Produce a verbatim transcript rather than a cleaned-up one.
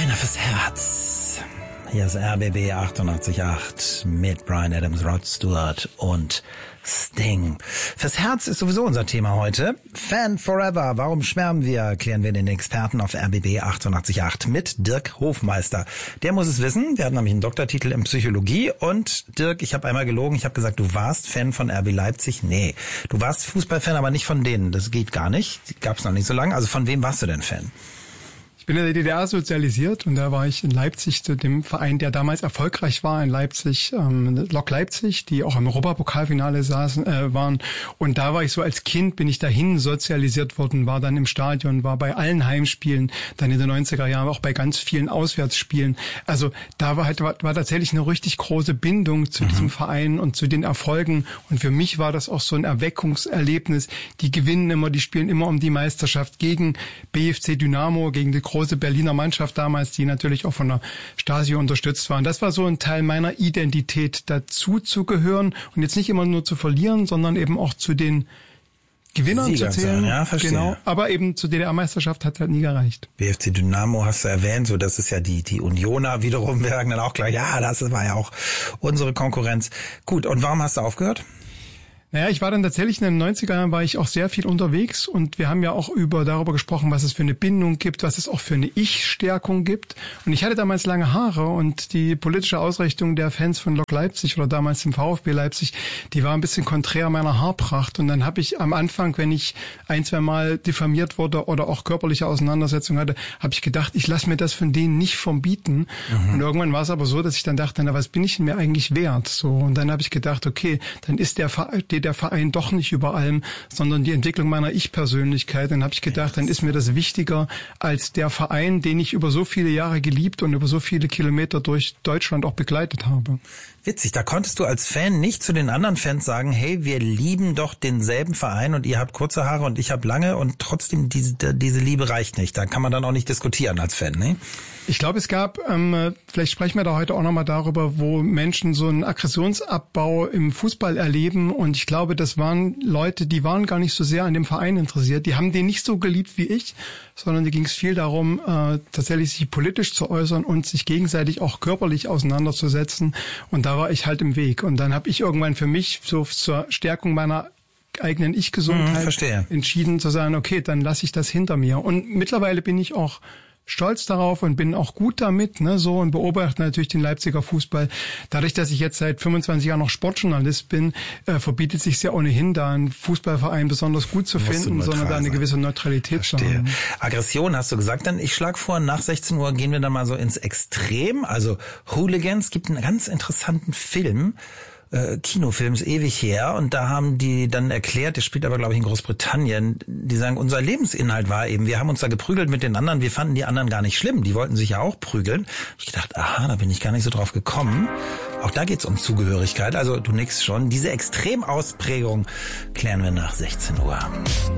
Einer fürs Herz. Hier ist R B B achtundachtzig Komma acht mit Bryan Adams, Rod Stewart und Sting. Fürs Herz ist sowieso unser Thema heute. Fan Forever. Warum schwärmen wir? Klären wir den Experten auf R B B achtundachtzig Komma acht mit Dirk Hofmeister. Der muss es wissen. Der hat nämlich einen Doktortitel in Psychologie. Und Dirk, ich habe einmal gelogen. Ich habe gesagt, du warst Fan von R B Leipzig. Nee, du warst Fußballfan, aber nicht von denen. Das geht gar nicht. Die gab es noch nicht so lange. Also von wem warst du denn Fan? Ich bin in der D D R sozialisiert und da war ich in Leipzig zu dem Verein, der damals erfolgreich war in Leipzig, ähm, Lok Leipzig, die auch im Europapokalfinale saßen, äh, waren. Und da war ich so als Kind, bin ich dahin sozialisiert worden, war dann im Stadion, war bei allen Heimspielen, dann in den neunziger Jahren auch bei ganz vielen Auswärtsspielen. Also da war halt war, war tatsächlich eine richtig große Bindung zu mhm. diesem Verein und zu den Erfolgen. Und für mich war das auch so ein Erweckungserlebnis. Die gewinnen immer, die spielen immer um die Meisterschaft gegen B F C Dynamo, gegen die große Berliner Mannschaft damals, die natürlich auch von der Stasi unterstützt waren. Das war so ein Teil meiner Identität, dazu zu gehören und jetzt nicht immer nur zu verlieren, sondern eben auch zu den Gewinnern Sieger zu zählen. Ja, verstehe. Genau, aber eben zur D D R-Meisterschaft hat halt nie gereicht. B F C Dynamo hast du erwähnt, so das ist ja die die Unioner wiederum, wir sagen dann auch gleich, ja, das war ja auch unsere Konkurrenz. Gut, und warum hast du aufgehört? Naja, ich war dann tatsächlich in den neunziger Jahren war ich auch sehr viel unterwegs und wir haben ja auch über darüber gesprochen, was es für eine Bindung gibt, was es auch für eine Ich-Stärkung gibt. Und ich hatte damals lange Haare und die politische Ausrichtung der Fans von Lok Leipzig oder damals dem VfB Leipzig, die war ein bisschen konträr meiner Haarpracht. Und dann habe ich am Anfang, wenn ich ein, zwei Mal diffamiert wurde oder auch körperliche Auseinandersetzungen hatte, habe ich gedacht, ich lasse mir das von denen nicht verbieten. Mhm. Und irgendwann war es aber so, dass ich dann dachte, na, was bin ich denn mir eigentlich wert? So, und dann habe ich gedacht, okay, dann ist der Verein, der Verein doch nicht über allem, sondern die Entwicklung meiner Ich-Persönlichkeit. Dann habe ich gedacht, dann ist mir das wichtiger als der Verein, den ich über so viele Jahre geliebt und über so viele Kilometer durch Deutschland auch begleitet habe. Witzig, da konntest du als Fan nicht zu den anderen Fans sagen, hey, wir lieben doch denselben Verein und ihr habt kurze Haare und ich habe lange und trotzdem diese, diese Liebe reicht nicht. Da kann man dann auch nicht diskutieren als Fan, ne? Ich glaube, es gab, ähm, vielleicht sprechen wir da heute auch nochmal darüber, wo Menschen so einen Aggressionsabbau im Fußball erleben und ich glaube, das waren Leute, die waren gar nicht so sehr an dem Verein interessiert. Die haben den nicht so geliebt wie ich, sondern die ging es viel darum, äh, tatsächlich sich politisch zu äußern und sich gegenseitig auch körperlich auseinanderzusetzen und da war ich halt im Weg. Und dann habe ich irgendwann für mich so zur Stärkung meiner eigenen Ich-Gesundheit hm, entschieden zu sagen, okay, dann lasse ich das hinter mir. Und mittlerweile bin ich auch stolz darauf und bin auch gut damit, ne, so, und beobachte natürlich den Leipziger Fußball. Dadurch, dass ich jetzt seit fünfundzwanzig Jahren noch Sportjournalist bin, äh, verbietet sich ja ohnehin, da einen Fußballverein besonders gut zu finden, sondern da eine sein. gewisse Neutralität Verstehe. zu haben. Aggression hast du gesagt, dann ich schlage vor, nach sechzehn Uhr gehen wir dann mal so ins Extrem, also Hooligans. Es gibt einen ganz interessanten Film, Äh, Kinofilm, ist ewig her, und da haben die dann erklärt, der spielt aber glaube ich in Großbritannien, die sagen, unser Lebensinhalt war eben, wir haben uns da geprügelt mit den anderen, wir fanden die anderen gar nicht schlimm, die wollten sich ja auch prügeln. Ich gedacht, aha, da bin ich gar nicht so drauf gekommen. Auch da geht's um Zugehörigkeit, also du nix schon. Diese Extremausprägung klären wir nach sechzehn Uhr.